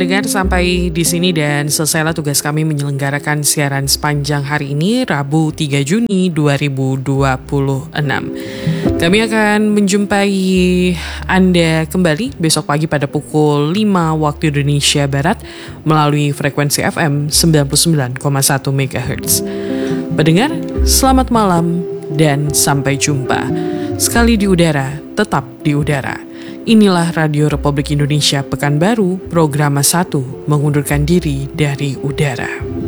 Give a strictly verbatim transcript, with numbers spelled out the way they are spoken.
pendengar, sampai di sini dan selesailah tugas kami menyelenggarakan siaran sepanjang hari ini, Rabu tiga Juni dua ribu dua puluh enam. Kami akan menjumpai Anda kembali besok pagi pada pukul lima waktu Indonesia Barat melalui frekuensi F M sembilan puluh sembilan koma satu megahertz. Pendengar, selamat malam dan sampai jumpa. Sekali di udara, tetap di udara. Inilah Radio Republik Indonesia Pekanbaru, program satu mengundurkan diri dari udara.